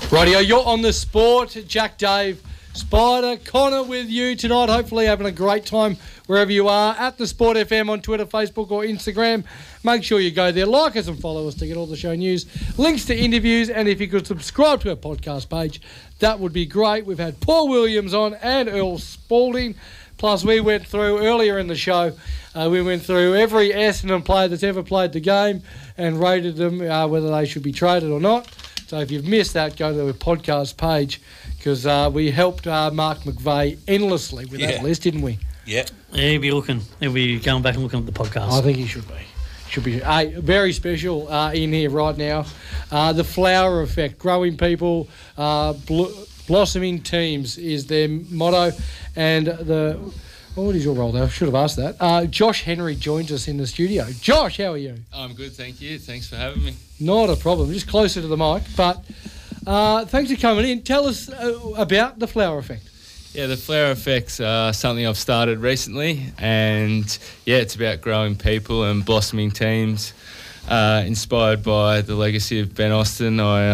Rightio, you're on the sport. Jack, Dave, Spider, Connor with you tonight. Hopefully having a great time wherever you are. At the Sport FM on Twitter, Facebook or Instagram. Make sure you go there, like us and follow us to get all the show news, links to interviews, and if you could subscribe to our podcast page, that would be great. We've had Paul Williams on and Earl Spalding. Plus, we went through earlier in the show, we went through every Essendon player that's ever played the game and rated them, whether they should be traded or not. So if you've missed that, go to the podcast page because we helped Mark McVeigh endlessly with that list, didn't we? Yeah. He'll be looking. He'll be going back and looking at the podcast. I think he should be. Should be very special in here right now. The flower effect, growing people, blossoming teams is their motto. And what is your role there? I should have asked that. Josh Henry joins us in the studio. Josh, how are you? I'm good, thank you. Thanks for having me. Not a problem. Just closer to the mic. But thanks for coming in. Tell us about the flower effect. Yeah, the flower effect's something I've started recently, and it's about growing people and blossoming teams. Inspired by the legacy of Ben Austin,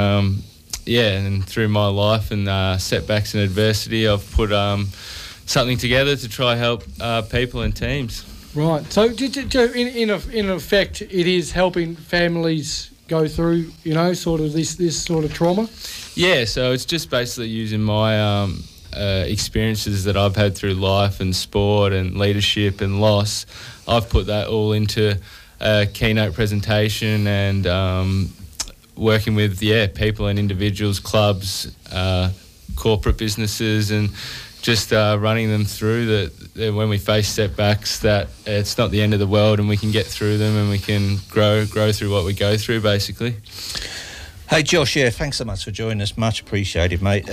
and through my life and setbacks and adversity, I've put something together to try help people and teams. Right. So, in effect, it is helping families go through, sort of this sort of trauma. Yeah. So it's just basically using my experiences that I've had through life and sport and leadership and loss. I've put that all into a keynote presentation and working with people and individuals, clubs, corporate businesses, and just running them through that when we face setbacks, that it's not the end of the world and we can get through them and we can grow through what we go through, basically. Hey Josh, thanks so much for joining us. Much appreciated, mate.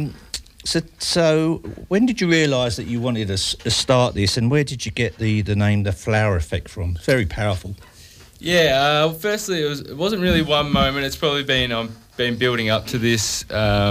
So when did you realise that you wanted to start this, and where did you get the name The Flower Effect from? It's very powerful. Yeah, firstly, it wasn't really one moment. It's probably been building up to this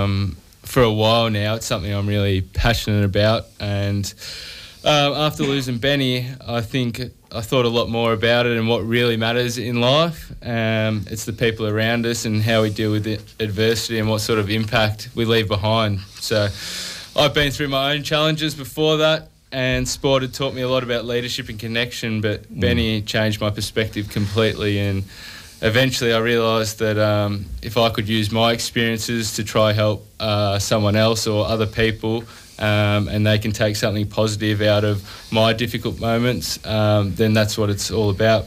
for a while now. It's something I'm really passionate about, and after losing Benny, I think I thought a lot more about it and what really matters in life. It's the people around us and how we deal with adversity and what sort of impact we leave behind. So I've been through my own challenges before that, and sport had taught me a lot about leadership and connection, but Benny changed my perspective completely, and eventually I realised that if I could use my experiences to try help someone else or other people, and they can take something positive out of my difficult moments, then that's what it's all about.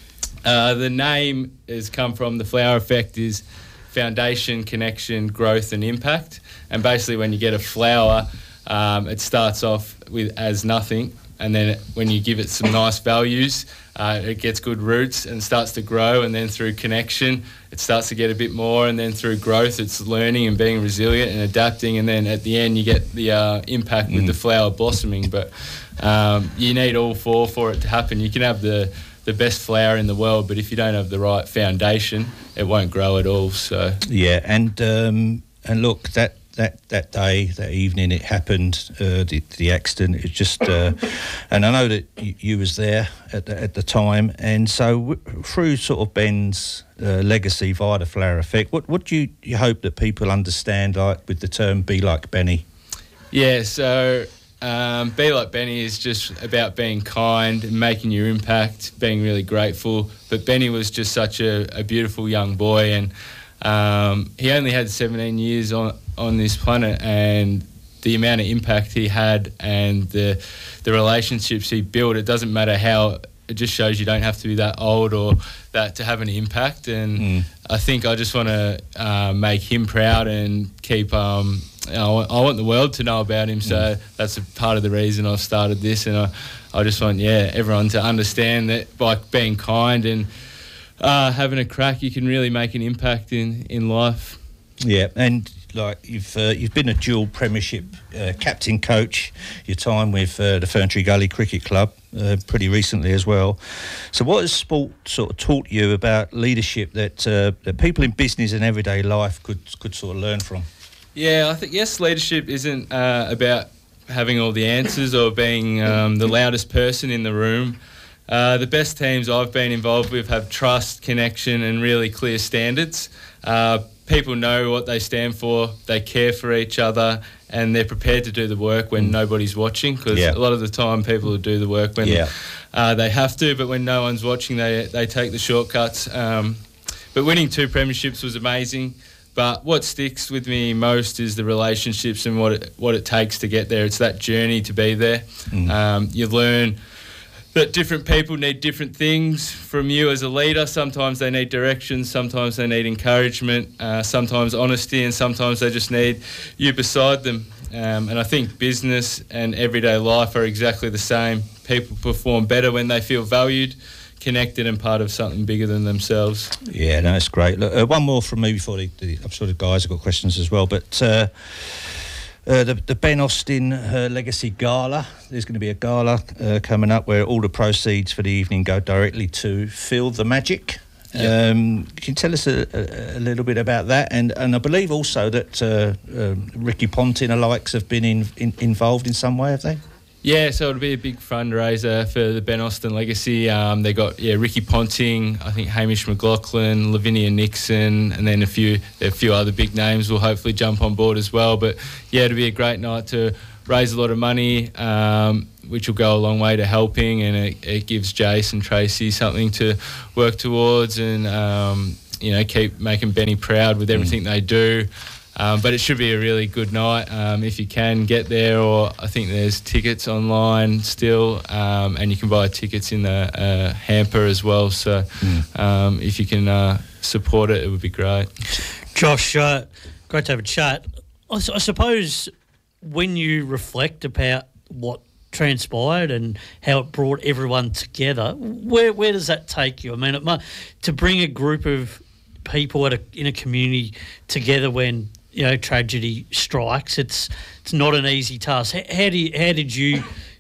The name has come from the flower effect is foundation, connection, growth and impact. And basically when you get a flower, it starts off as nothing, and then when you give it some nice values, it gets good roots and starts to grow, and then through connection it starts to get a bit more, and then through growth it's learning and being resilient and adapting, and then at the end you get the impact with the flower blossoming. But you need all four for it to happen. You can have the best flower in the world, but if you don't have the right foundation, it won't grow at all. So and look, that day, that evening, it happened. The accident. It just, and I know that you was there at the time, and so through sort of Ben's legacy via the flower effect, what do you hope that people understand, like with the term "be like Benny"? Yeah. So. Be Like Benny is just about being kind and making your impact, being really grateful. But Benny was just such a beautiful young boy, and he only had 17 years on this planet, and the amount of impact he had and the relationships he built, it doesn't matter how, it just shows you don't have to be that old or that to have an impact. And I think I just want to make him proud and keep I want the world to know about him, so that's a part of the reason I've started this, and I just want everyone to understand that by being kind and having a crack, you can really make an impact in life. Yeah, and like you've been a dual premiership captain coach, your time with the Ferntree Gully Cricket Club pretty recently as well. So what has sport sort of taught you about leadership that people in business and everyday life could sort of learn from? Yeah, I think, leadership isn't about having all the answers or being the loudest person in the room. The best teams I've been involved with have trust, connection and really clear standards. people know what they stand for, they care for each other, and they're prepared to do the work when nobody's watching, because a lot of the time people will do the work when they have to, but when no one's watching, they take the shortcuts. But winning 2 premierships was amazing. But what sticks with me most is the relationships and what it takes to get there. It's that journey to be there. You learn that different people need different things from you as a leader. Sometimes they need direction, sometimes they need encouragement, sometimes honesty, and sometimes they just need you beside them. And I think business and everyday life are exactly the same. People perform better when they feel valued, connected, and part of something bigger than themselves. Yeah, no, that's great. Look, one more from me before I'm sure the guys have got questions as well, but the Ben Austin Legacy Gala, there's going to be a gala coming up where all the proceeds for the evening go directly to Feel the Magic. Can you tell us a little bit about that? And I believe also that Ricky Ponting and the likes have been involved in some way, have they? Yeah, so it'll be a big fundraiser for the Ben Austin Legacy. They got Ricky Ponting, I think Hamish McLaughlin, Lavinia Nixon, and then a few other big names will hopefully jump on board as well. But yeah, it'll be a great night to raise a lot of money, which will go a long way to helping, and it gives Jace and Tracy something to work towards, and keep making Benny proud with everything they do. But it should be a really good night if you can get there, or I think there's tickets online still, and you can buy tickets in the hamper as well. So if you can support it, it would be great. Josh, great to have a chat. I suppose when you reflect about what transpired and how it brought everyone together, where does that take you? I mean, to bring a group of people in a community together when tragedy strikes, it's not an easy task. How did you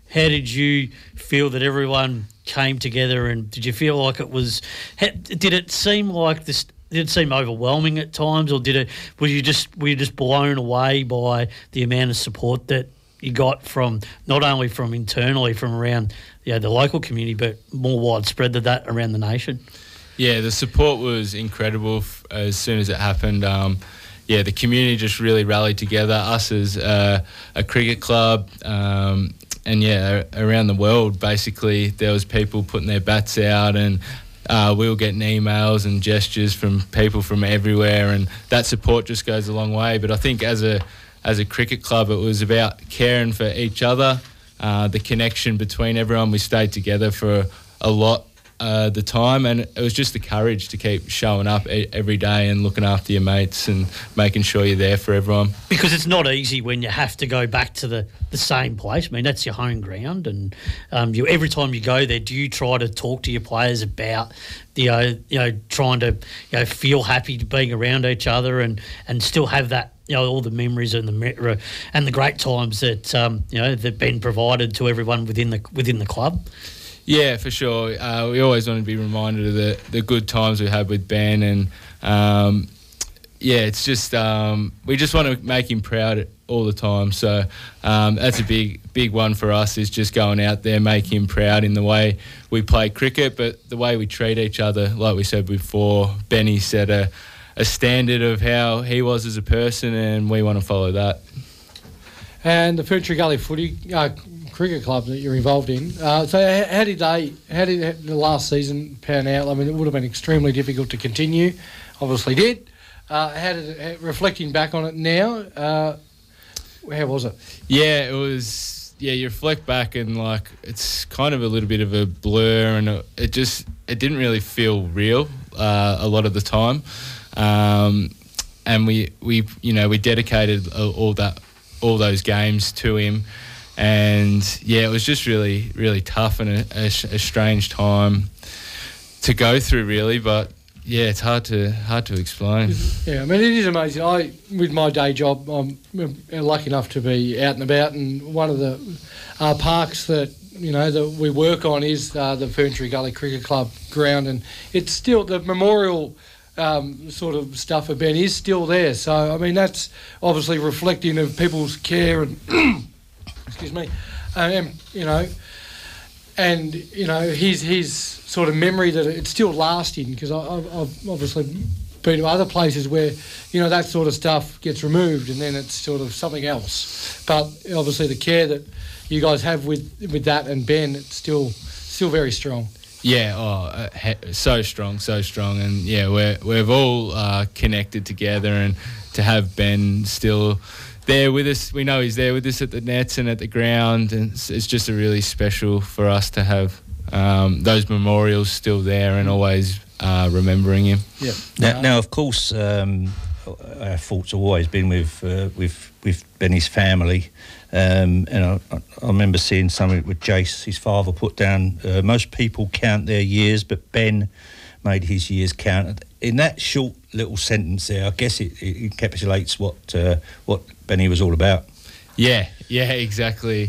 feel that everyone came together, and did you feel like it was? Did it seem like this? Did it seem overwhelming at times, or were you just blown away by the amount of support that you got from not only from internally from around the local community, but more widespread than that around the nation? Yeah, the support was incredible as soon as it happened. The community just really rallied together, us as a cricket club, and around the world, basically, there was people putting their bats out, and we were getting emails and gestures from people from everywhere, and that support just goes a long way. But I think as a cricket club, it was about caring for each other, the connection between everyone. We stayed together for a lot the time, and it was just the courage to keep showing up every day and looking after your mates and making sure you're there for everyone. Because it's not easy when you have to go back to the same place. I mean, that's your home ground, and every time you go there, do you try to talk to your players about trying to feel happy to being around each other and still have that all the memories and the great times that that been provided to everyone within the club? Yeah, for sure. We always want to be reminded of the good times we had with Ben, and it's just we just want to make him proud all the time. So that's a big one for us, is just going out there, make him proud in the way we play cricket, but the way we treat each other. Like we said before, Benny set a standard of how he was as a person, and we want to follow that. And the Ferntree Gully Footy Cricket Club that you're involved in. So how did the last season pan out? I mean, it would have been extremely difficult to continue. Obviously did. Reflecting back on it now, how was it? Yeah, it was. Yeah, you reflect back and it's kind of a little bit of a blur, and it didn't really feel real a lot of the time. And we dedicated all those games to him. And it was just really, really tough and a strange time to go through, really. But it's hard to explain. Yeah, I mean, it is amazing. With my day job, I'm lucky enough to be out and about, and one of the parks that that we work on is the Ferntree Gully Cricket Club ground, and it's still the memorial sort of stuff of Ben is still there. So I mean, that's obviously reflecting of people's care and. Excuse me, his sort of memory that it's still lasting, because I've obviously been to other places where, that sort of stuff gets removed and then it's sort of something else. But obviously the care that you guys have with that and Ben, it's still very strong. Yeah, so strong, and yeah, we've all connected together, and to have Ben still there with us, we know he's there with us at the nets and at the ground, and it's just a really special for us to have those memorials still there and always remembering him. Yeah. Now, of course, our thoughts have always been with Benny's family. And I remember seeing something with Jace, his father, put down, most people count their years, but Ben made his years count. In that short little sentence there, I guess it encapsulates what Benny was all about. Yeah, exactly.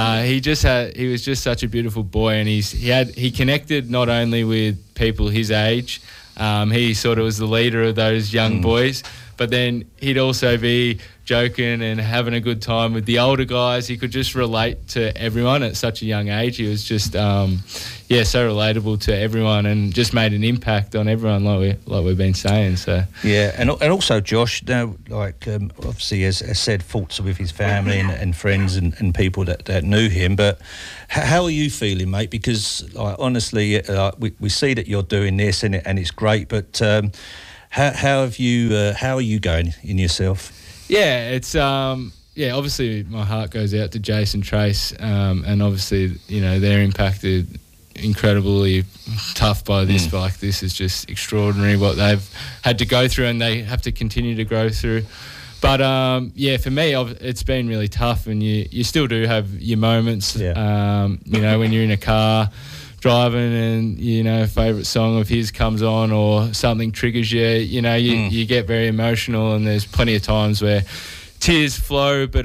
He was just such a beautiful boy, and he connected not only with people his age. He sort of was the leader of those young boys, but then he'd also be joking and having a good time with the older guys. He could just relate to everyone at such a young age. He was just, so relatable to everyone and just made an impact on everyone, like we've been saying. So yeah, and also Josh, now, obviously, as said, thoughts with his family and friends and people that knew him. But how are you feeling, mate? Because honestly, we see that you're doing this and it's great. But how are you going in yourself? Yeah, it's obviously my heart goes out to Jason Trace, and obviously they're impacted incredibly tough by this. But like, this is just extraordinary what they've had to go through, and they have to continue to go through. But for me, it's been really tough, and you still do have your moments. Yeah. When you're in a car driving and favourite song of his comes on or something triggers you, you get very emotional, and there's plenty of times where tears flow. But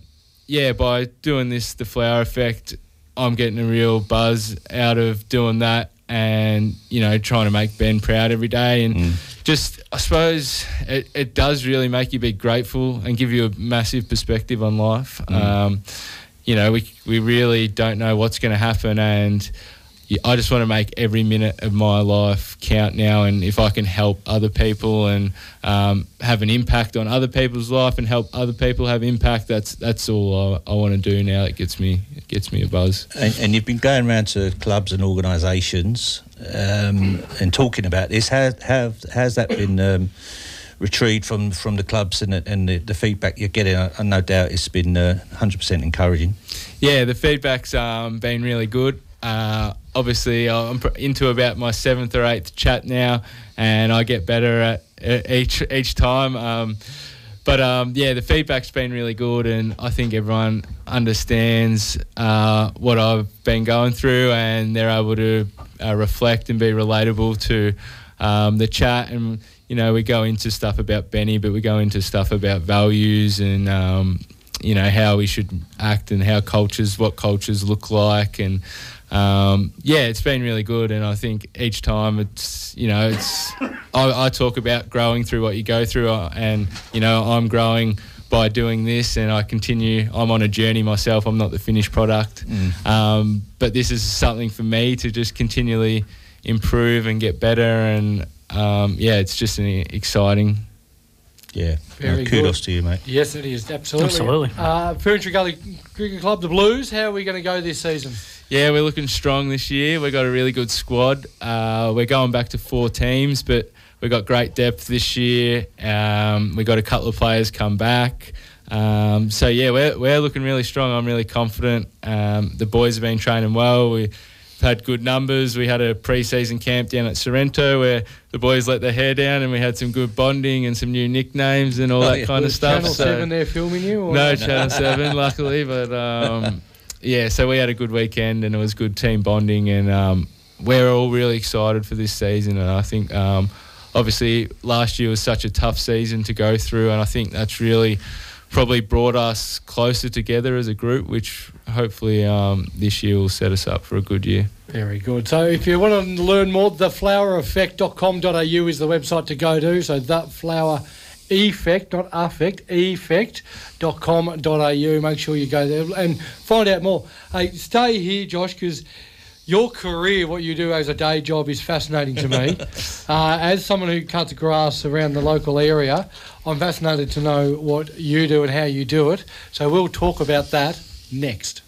by doing this, the Flower Effect, I'm getting a real buzz out of doing that, and trying to make Ben proud every day, and just, I suppose it does really make you be grateful and give you a massive perspective on life. We really don't know what's going to happen, and I just want to make every minute of my life count now, and if I can help other people and have an impact on other people's life and help other people have impact, that's all I want to do now. It gets me a buzz. And you've been going around to clubs and organisations and talking about this. Has that been retrieved from the clubs and the feedback you're getting? I no doubt it's been 100% encouraging. Yeah, the feedback's been really good. Obviously, I'm into about my 7th or 8th chat now, and I get better at each time. The feedback's been really good, and I think everyone understands what I've been going through, and they're able to reflect and be relatable to the chat. And we go into stuff about Benny, but we go into stuff about values and how we should act and what cultures look like, and it's been really good. And I think each time I talk about growing through what you go through, and I'm growing by doing this, and I'm on a journey myself. I'm not the finished product, but this is something for me to just continually improve and get better, and it's just an exciting. Yeah, kudos to you, mate. Yes, it is, absolutely. Furniture Gully Cricket Club, the Blues, how are we going to go this season? Yeah, we're looking strong this year. We've got a really good squad. We're going back to 4 teams, but we've got great depth this year. We've got a couple of players come back. We're looking really strong. I'm really confident. The boys have been training well. We've had good numbers. We had a pre-season camp down at Sorrento where the boys let their hair down, and we had some good bonding and some new nicknames and all that kind of stuff. Channel 7 there filming you? Or? No, Channel 7, luckily. But, so we had a good weekend, and it was good team bonding, and we're all really excited for this season. And I think, obviously, last year was such a tough season to go through, and I think that's really probably brought us closer together as a group, which hopefully this year will set us up for a good year. Very good. So if you want to learn more, theflowereffect.com.au is the website to go to. So theflowereffect, not affect, effect.com.au. Make sure you go there and find out more. Hey, stay here, Josh, because your career, what you do as a day job, is fascinating to me. As someone who cuts grass around the local area, I'm fascinated to know what you do and how you do it. So we'll talk about that next.